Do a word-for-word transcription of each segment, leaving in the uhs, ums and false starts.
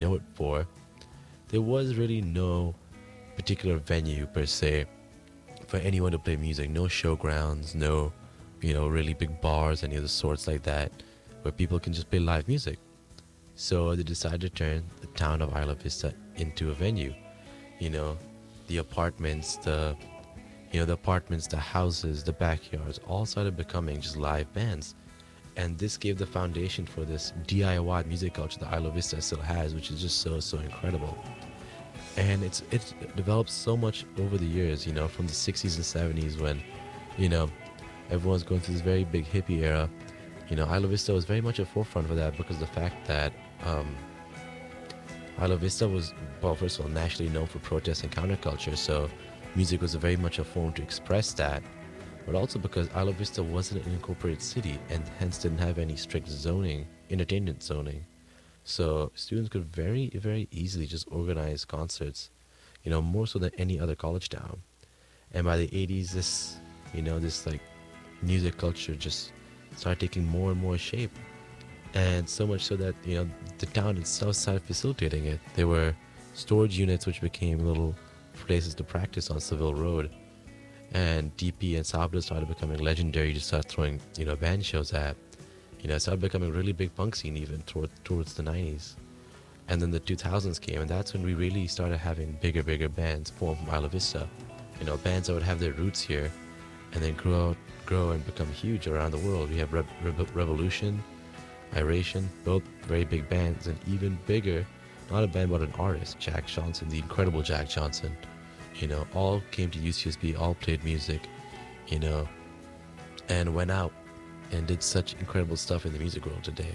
know it for, there was really no particular venue per se for anyone to play music. No showgrounds, no, you know, really big bars, any of the sorts like that, where people can just play live music. So they decided to turn the town of Isla Vista into a venue. You know, the apartments, the you know, the apartments, the houses, the backyards, all started becoming just live bands. And this gave the foundation for this D I Y music culture that Isla Vista still has, which is just so, so incredible. And it's it's developed so much over the years, you know, from the sixties and seventies when, you know, everyone's going through this very big hippie era. You know, Isla Vista was very much a forefront for that because of the fact that um, Isla Vista was, well, first of all, nationally known for protest and counterculture, so music was very much a form to express that, but also because Isla Vista wasn't an incorporated city and hence didn't have any strict zoning, entertainment zoning. So students could very, very easily just organize concerts, you know, more so than any other college town. And by the eighties, this, you know, this like music culture just started taking more and more shape. And so much so that, you know, the town itself started facilitating it. There were storage units which became little places to practice on Seville Road. And D P and Sabra started becoming legendary to start throwing, you know, band shows at. You know, it started becoming a really big punk scene even toward, towards the nineties. And then the two thousands came, and that's when we really started having bigger, bigger bands form from Isla Vista. You know, bands that would have their roots here and then grow, grow and become huge around the world. We have Re- Re- Revolution, Iration, both very big bands, and even bigger, not a band but an artist, Jack Johnson, the incredible Jack Johnson. You know, all came to U C S B, all played music, you know, and went out and did such incredible stuff in the music world today.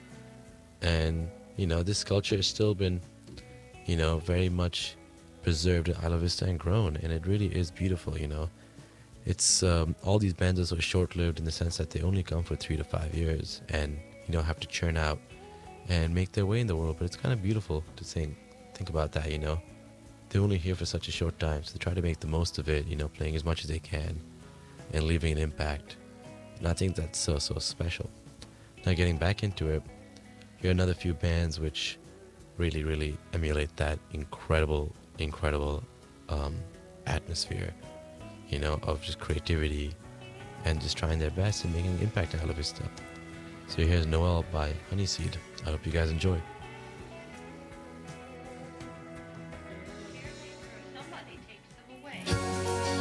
And, you know, this culture has still been, you know, very much preserved in Isla Vista and grown, and it really is beautiful, you know. It's, um, all these bands are so short-lived in the sense that they only come for three to five years and, you know, have to churn out and make their way in the world, but it's kind of beautiful to think, think about that, you know. They're only here for such a short time, so they try to make the most of it, you know, playing as much as they can and leaving an impact. And I think that's so, so special. Now getting back into it, here are another few bands which really, really emulate that incredible, incredible um, atmosphere, you know, of just creativity and just trying their best and making an impact in Isla Vista. So here's Noel by Honeyseed. I hope you guys enjoy.